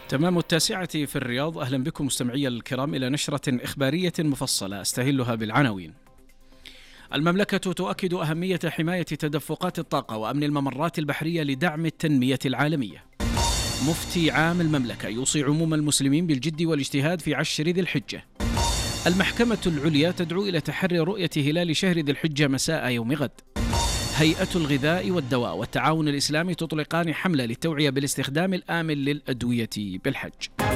تمام 9 في الرياض. أهلا بكم مستمعي الكرام إلى نشرة إخبارية مفصلة أستهلها بالعناوين. المملكة تؤكد أهمية حماية تدفقات الطاقة وأمن الممرات البحرية لدعم التنمية العالمية. مفتي عام المملكة يوصي عموم المسلمين بالجد والاجتهاد في 10 ذي الحجة. المحكمة العليا تدعو إلى تحري رؤية هلال شهر ذي الحجة مساء يوم غد. هيئة الغذاء والدواء والتعاون الإسلامي تطلقان حملة للتوعية بالاستخدام الآمن للأدوية بالحج.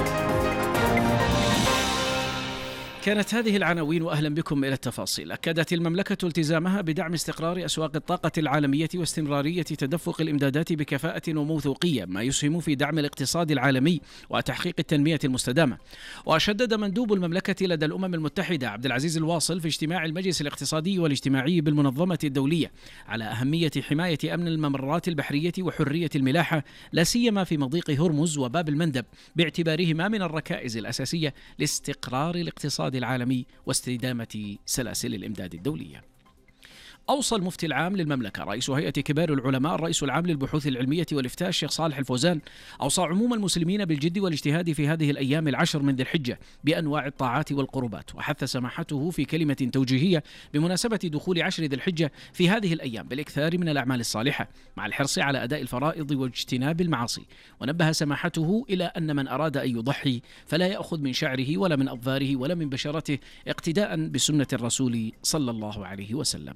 كانت هذه العناوين وأهلا بكم إلى التفاصيل. أكدت المملكة التزامها بدعم استقرار أسواق الطاقة العالمية واستمرارية تدفق الإمدادات بكفاءة وموثوقية، ما يسهم في دعم الاقتصاد العالمي وتحقيق التنمية المستدامة. وشدد مندوب المملكة لدى الأمم المتحدة عبد العزيز الواصل في اجتماع المجلس الاقتصادي والاجتماعي بالمنظمة الدولية على أهمية حماية أمن الممرات البحرية وحرية الملاحة، لا سيما في مضيق هرمز وباب المندب، باعتبارهما من الركائز الأساسية لاستقرار الاقتصاد العالمي واستدامة سلاسل الإمداد الدولية. أوصى المفتي العام للمملكة رئيس هيئة كبار العلماء الرئيس العام للبحوث العلمية والإفتاء الشيخ صالح الفوزان أوصى عموم المسلمين بالجد والاجتهاد في هذه الأيام العشر من ذي الحجة بأنواع الطاعات والقربات. وحث سماحته في كلمة توجيهية بمناسبة دخول 10 ذي الحجة في هذه الأيام بالإكثار من الأعمال الصالحة مع الحرص على أداء الفرائض واجتناب المعاصي. ونبه سماحته إلى أن من أراد أن يضحي فلا يأخذ من شعره ولا من أظفاره ولا من بشرته، اقتداء بسنة الرسول صلى الله عليه وسلم.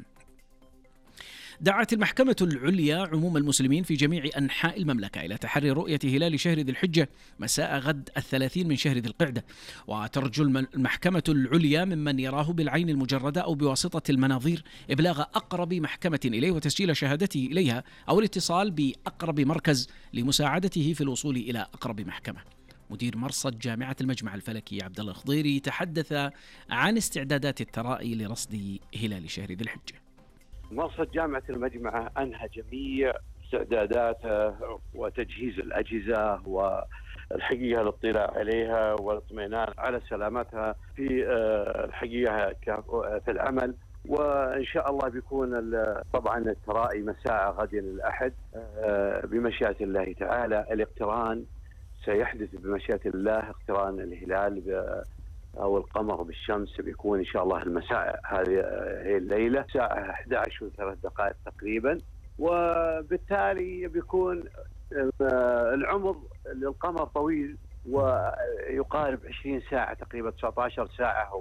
دعت المحكمة العليا عموم المسلمين في جميع أنحاء المملكة إلى تحري رؤية هلال شهر ذي الحجة مساء غد 30 من شهر ذي القعدة. وترجو المحكمة العليا ممن يراه بالعين المجردة أو بواسطة المناظير إبلاغ أقرب محكمة إليه وتسجيل شهادته إليها أو الاتصال بأقرب مركز لمساعدته في الوصول إلى أقرب محكمة. مدير مرصد جامعة المجمع الفلكي عبد الله الخضيري تحدث عن استعدادات الترائي لرصد هلال شهر ذي الحجة. مرصد جامعة المجمعة أنهى جميع استعداداته وتجهيز الأجهزة والحقيقة الاطلاع عليها والاطمئنان على سلامتها في الحقيقة في العمل. وإن شاء الله بيكون طبعا الترائي مساء غد الأحد بمشيئة الله تعالى. الاقتران سيحدث بمشيئة الله، اقتران الهلال أو القمر بالشمس بيكون إن شاء الله المساء، هذه هي الليلة الساعة 11:03 تقريبا. وبالتالي بيكون العمر للقمر طويل ويقارب 20 ساعة تقريبا 19 ساعة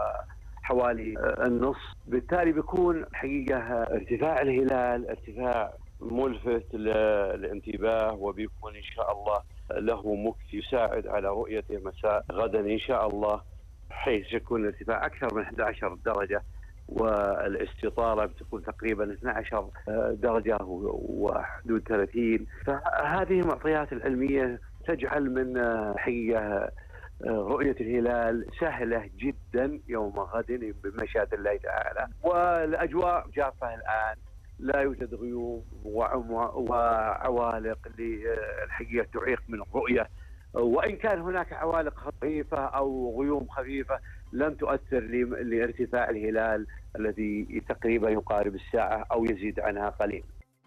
وحوالي النصف. بالتالي بيكون حقيقة ارتفاع الهلال ارتفاع ملفت للانتباه، وبيكون إن شاء الله له مكث يساعد على رؤيته مساء غدا إن شاء الله، حيث يكون الارتفاع أكثر من 11 درجة والاستطالة بتكون تقريبا 12 درجة وحدود 30. فهذه المعطيات العلمية تجعل من حقيقة رؤية الهلال سهلة جدا يوم غد بمشيئة الله تعالى. والأجواء جافة الآن، لا يوجد غيوم وعوالق للحقيقة تعيق من الرؤية، وإن كان هناك عوالق خفيفة أو غيوم خفيفة لم تؤثر لارتفاع الهلال الذي تقريبا يقارب الساعة أو يزيد عنها قليلا.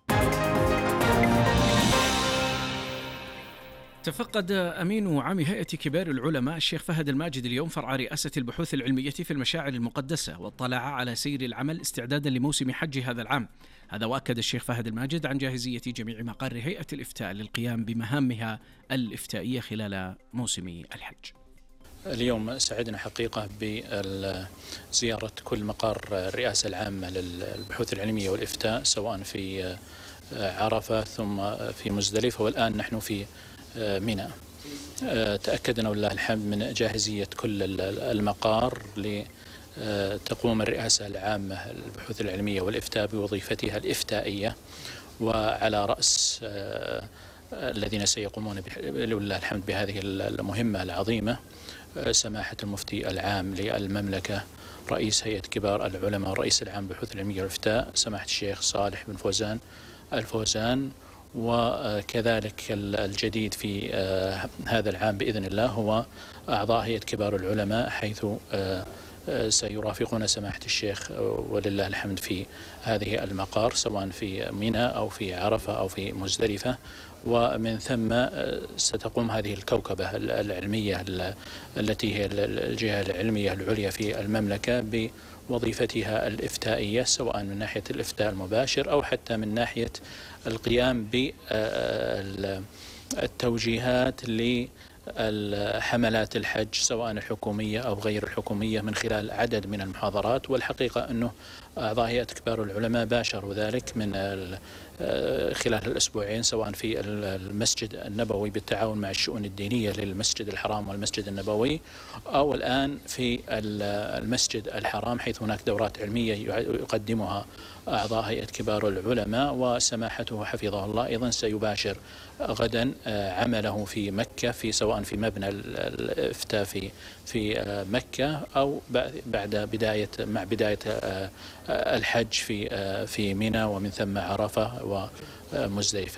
تفقد أمين عام هيئة كبار العلماء الشيخ فهد الماجد اليوم فرع رئاسة البحوث العلمية في المشاعر المقدسة واطلع على سير العمل استعدادا لموسم حج هذا العام. هذا وأكد الشيخ فهد الماجد عن جاهزية جميع مقار هيئة الإفتاء للقيام بمهامها الإفتائية خلال موسم الحج. اليوم سعدنا حقيقة بزيارة كل مقار الرئاسة العامة للبحوث العلمية والإفتاء، سواء في عرفة ثم في مزدلفة والآن نحن في منى. تأكدنا ولله الحمد من جاهزية كل المقار لتقوم الرئاسة العامة للبحوث العلمية والإفتاء بوظيفتها الإفتائية، وعلى رأس الذين سيقومون ولله الحمد بهذه المهمة العظيمة سماحة المفتي العام للمملكة رئيس هيئة كبار العلماء والرئيس العام للبحوث العلمية والإفتاء سماحة الشيخ صالح بن فوزان الفوزان. وكذلك الجديد في هذا العام بإذن الله هو أعضاء هيئة كبار العلماء، حيث سيرافقون سماحة الشيخ ولله الحمد في هذه المقار، سواء في منى أو في عرفة أو في مزدلفة. ومن ثم ستقوم هذه الكوكبة العلمية التي هي الجهة العلمية العليا في المملكة بوظيفتها الإفتائية، سواء من ناحية الإفتاء المباشر أو حتى من ناحية القيام بالتوجيهات لحملات الحج سواء الحكومية أو غير الحكومية من خلال عدد من المحاضرات. والحقيقة أنه أعضاء هيئة كبار العلماء باشروا ذلك من خلال الأسبوعين، سواء في المسجد النبوي بالتعاون مع الشؤون الدينية للمسجد الحرام والمسجد النبوي، أو الآن في المسجد الحرام، حيث هناك دورات علمية يقدمها أعضاء هيئة كبار العلماء. وسماحته حفظه الله أيضا سيباشر غدا عمله في مكة، في سواء في مبنى الإفتاء في مكة أو مع بداية الحج في منى ومن ثم عرفة ومزدلفة.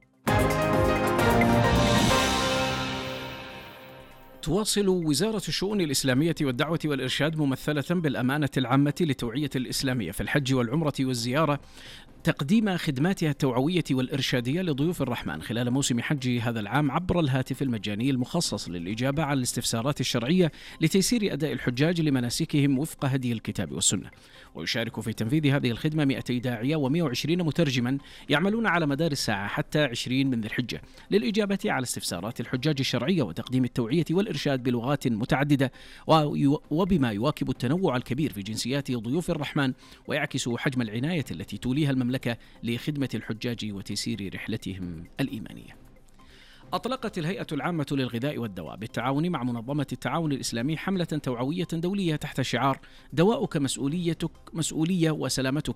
تواصل وزارة الشؤون الإسلامية والدعوة والإرشاد ممثلة بالأمانة العامة للتوعية الإسلامية في الحج والعمرة والزيارة تقديم خدماتها التوعوية والإرشادية لضيوف الرحمن خلال موسم حج هذا العام عبر الهاتف المجاني المخصص للإجابة على الاستفسارات الشرعية لتيسير أداء الحجاج لمناسكهم وفق هدي الكتاب والسنة. ويشارك في تنفيذ هذه الخدمة 200 داعية و120 مترجما يعملون على مدار الساعة حتى 20 من ذي الحجة للإجابة على استفسارات الحجاج الشرعية وتقديم التوعية والإرشاد بلغات متعددة، وبما يواكب التنوع الكبير في جنسيات ضيوف الرحمن ويعكس حجم العناية التي توليها المملكة لخدمة الحجاج وتيسير رحلتهم الإيمانية. أطلقت الهيئة العامة للغذاء والدواء بالتعاون مع منظمة التعاون الإسلامي حملة توعوية دولية تحت شعار دواؤك مسؤولية وسلامتك